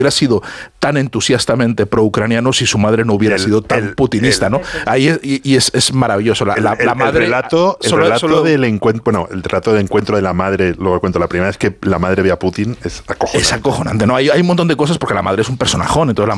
hubiera sido tan entusiastamente pro-ucraniano si su madre no hubiera sido tan putinista, ¿no? Ahí es maravilloso. La madre... El relato del encuentro, bueno, el relato de encuentro de la madre, luego cuento, la primera vez que la madre ve a Putin es acojonante. Es acojonante, ¿no? Hay un montón de cosas porque la madre es un personajón, entonces la